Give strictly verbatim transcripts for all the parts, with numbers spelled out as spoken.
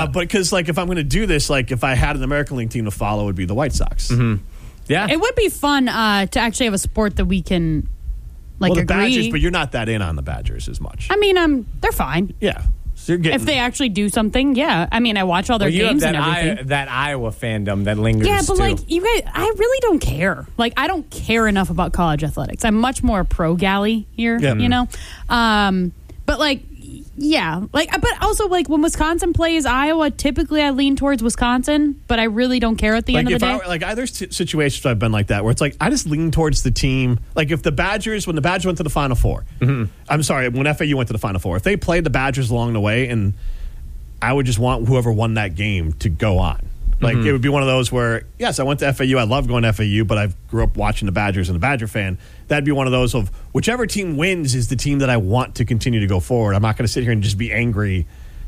uh, but because like if I'm going to do this, like if I had an American League team to follow, it would be the White Sox. Mm-hmm. Yeah, it would be fun uh, to actually have a sport that we can like well, the agree. Badgers, but you're not that in on the Badgers as much. I mean, um, they're fine. Yeah. So you're getting, if they actually do something, yeah. I mean, I watch all their well, you games have that and everything. I, that Iowa fandom that lingers. Yeah, but too. like you guys, I really don't care. Like I don't care enough about college athletics. I'm much more pro galley here. Yeah. You know, um, but like. Yeah, like, but also like when Wisconsin plays Iowa, typically I lean towards Wisconsin, but I really don't care at the like end of if the day. I were, like either situations I've been like that where it's like I just lean towards the team. Like if the Badgers, when the Badgers went to the Final Four, mm-hmm. I'm sorry, when F A U went to the Final Four, if they played the Badgers along the way, and I would just want whoever won that game to go on. Like mm-hmm. it would be one of those where yes, I went to F A U, I love going to F A U, but I grew up watching the Badgers and a Badger fan. That'd be one of those of whichever team wins is the team that I want to continue to go forward. I'm not going to sit here and just be angry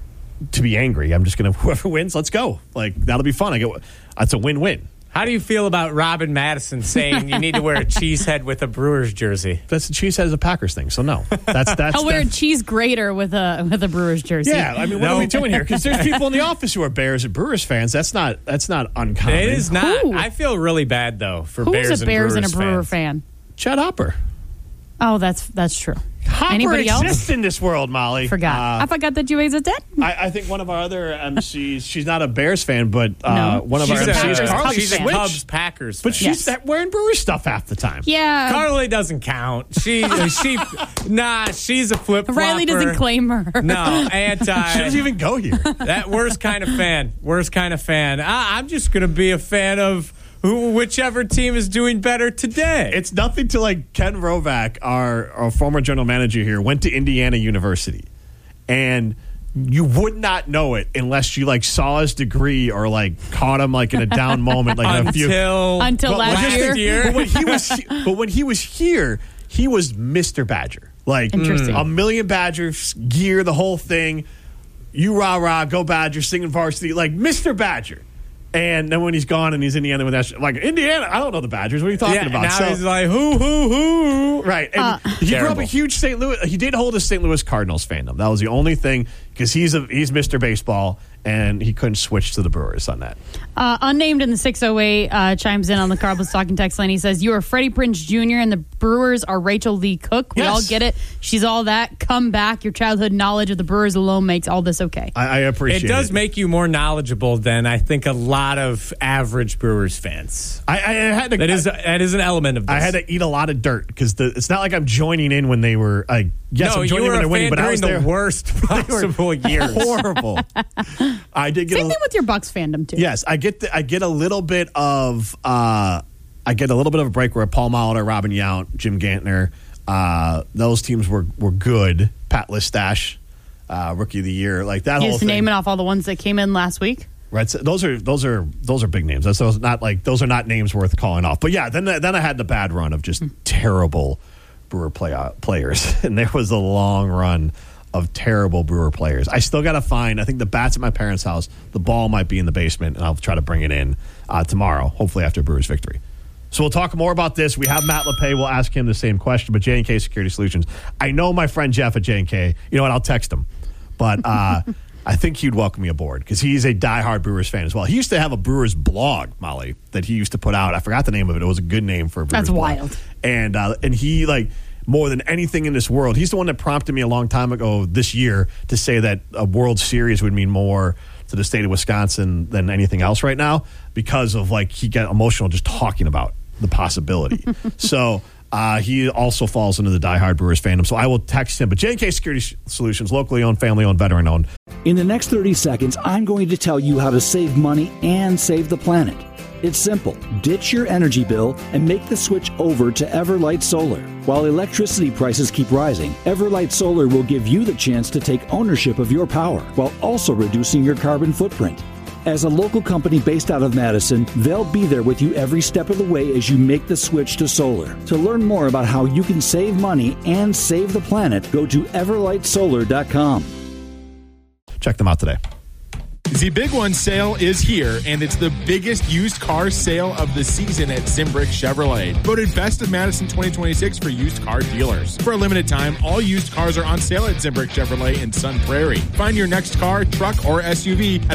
to be angry. I'm just going to, whoever wins, let's go. Like, that'll be fun. I get, that's a win-win. How do you feel about Robin Madison saying you need to wear a cheese head with a Brewers jersey? That's the cheese head is a Packers thing, so no. That's that's. I'll wear that's, a cheese grater with a with a Brewers jersey. Yeah, I mean, what no. are we doing here? Because there's people in the office who are Bears and Brewers fans. That's not that's not uncommon. It is not. Who? I feel really bad though for Who's Bears a and Bears Brewers and a Brewer fans. fan? Chet Hopper. Oh, that's that's true. Hopper Anybody exists else? in this world, Molly. Forgot. Uh, I forgot that you existed. I, I think one of our other M Cs, she's not a Bears fan, but uh, No. one of She's our a, M Cs, Packers. Carly, Cubs she's a fan. Cubs Packers fan. but she's Yes. that wearing Brewers stuff half the time. Yeah. Carly doesn't count. She she nah. She's a flip flopper. Riley doesn't claim her. No, anti. She doesn't even go here. That worst kind of fan. Worst kind of fan. I, I'm just gonna be a fan of who, whichever team is doing better today. It's nothing to like Ken Rovac, our, our former general manager here, went to Indiana University, and you would not know it unless you like saw his degree or like caught him like in a down moment, like in a few until Until But- last but- year. But when he was, but when he was here, he was Mister Badger, like Interesting. a million Badgers gear, the whole thing. You rah rah, go Badgers, singing varsity, like Mister Badger. And then when he's gone and he's Indiana with that, sh- like Indiana, I don't know the Badgers. What are you talking yeah, about? now So- he's like who who who. Right. And Uh, he grew up Terrible. a huge Saint Louis. He did hold a Saint Louis Cardinals fandom. That was the only thing because he's a he's Mister Baseball, and he couldn't switch to the Brewers on that. Uh, unnamed in the six oh eight uh, chimes in on the Cardinals Talking text line. He says, you are Freddie Prinze Junior and the Brewers are Rachel Lee Cook. We Yes. all get it. She's all that. Come back. Your childhood knowledge of the Brewers alone makes all this okay. I, I appreciate It it. does make you more knowledgeable than I think a lot of average Brewers fans. I, I had to. That is that is an element of this. I had to eat a lot of dirt because it's not like I'm joining in when they were. I yes, no, I'm you joining in were when a they're winning, fan but I during was the there. worst possible years. Horrible. I did get Same a, thing with your Bucks fandom, too. yes. I get the, I get a little bit of uh, I get a little bit of a break where Paul Molitor, Robin Yount, Jim Gantner, uh, those teams were were good. Pat Listash, uh, Rookie of the Year, like that You whole just thing. naming off all the ones that came in last week. Right, so those are those are those are big names. That's those not like those are not names worth calling off. But yeah, then then I had the bad run of just terrible Brewer play, uh, players, and there was a long run of terrible Brewer players. I still got to find. I think the bat's at my parents' house. The ball might be in the basement, and I'll try to bring it in uh, tomorrow, hopefully after Brewers' victory. So we'll talk more about this. We have Matt LePay. We'll ask him the same question. But J and K Security Solutions. I know my friend Jeff at J and K. You know what? I'll text him. But uh, I think he'd welcome me aboard because he's a diehard Brewers fan as well. He used to have a Brewers blog, Molly, that he used to put out. I forgot the name of it. It was a good name for a Brewers That's blog. wild. And uh, and he like more than anything in this world, he's the one that prompted me a long time ago this year to say that a World Series would mean more to the state of Wisconsin than anything else right now because of like he got emotional just talking about the possibility. so uh, he also falls into the diehard Brewers fandom. So I will text him. But J and K Security Solutions, locally owned, family owned, veteran owned. In the next thirty seconds, I'm going to tell you how to save money and save the planet. It's simple. Ditch your energy bill and make the switch over to Everlight Solar. While electricity prices keep rising, Everlight Solar will give you the chance to take ownership of your power while also reducing your carbon footprint. As a local company based out of Madison, they'll be there with you every step of the way as you make the switch to solar. To learn more about how you can save money and save the planet, go to everlight solar dot com. Check them out today. The Big One sale is here, and it's the biggest used car sale of the season at Zimbrick Chevrolet. Voted Best of Madison twenty twenty-six for used car dealers. For a limited time, all used cars are on sale at Zimbrick Chevrolet in Sun Prairie. Find your next car, truck, or S U V at